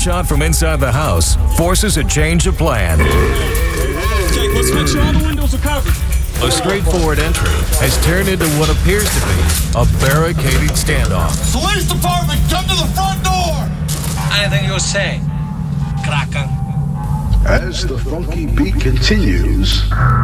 gunshot from inside the house forces a change of plan. Jake, let's make sure all the windows are covered. A straightforward entry has turned into what appears to be a barricaded standoff. Police department, come to the front door! Anything you say, Kraken. As the funky beat continues,